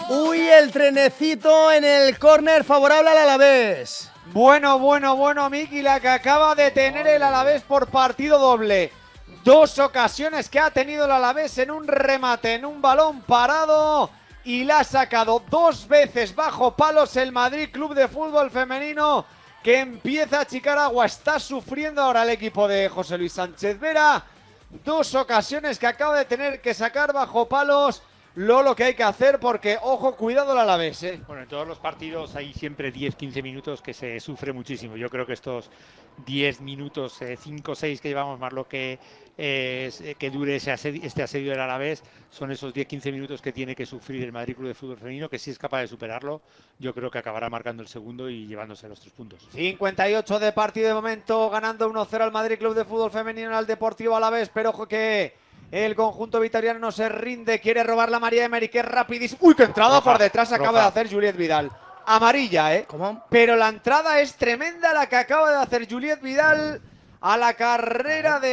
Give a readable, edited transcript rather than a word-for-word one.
Uy, el trenecito en el córner favorable al Alavés. Bueno, Miki, la que acaba de tener el Alavés por partido doble. Dos ocasiones que ha tenido el Alavés en un remate, en un balón parado, y la ha sacado dos veces bajo palos el Madrid Club de Fútbol Femenino, que empieza a achicar agua. Está sufriendo ahora el equipo de José Luis Sánchez Vera. Dos ocasiones que acaba de tener que sacar bajo palos. Lo que hay que hacer, porque, ojo, cuidado el Alavés, ¿eh? Bueno, en todos los partidos hay siempre 10-15 minutos que se sufre muchísimo. Yo creo que estos 10 minutos, 5 o 6 que llevamos, más lo que dure este asedio del Alavés, son esos 10-15 minutos que tiene que sufrir el Madrid Club de Fútbol Femenino, que si es capaz de superarlo, yo creo que acabará marcando el segundo y llevándose los 3 puntos. 58 de partido de momento, ganando 1-0 al Madrid Club de Fútbol Femenino al Deportivo Alavés, pero ojo que el conjunto vitoriano no se rinde, quiere robar la María Emery, que es rapidísimo. ¡Uy, qué entrada Roja, por detrás acaba roja. de hacer Juliet Vidal! Amarilla, ¿eh? ¿Cómo? Pero la entrada es tremenda la que acaba de hacer Juliet Vidal a la carrera de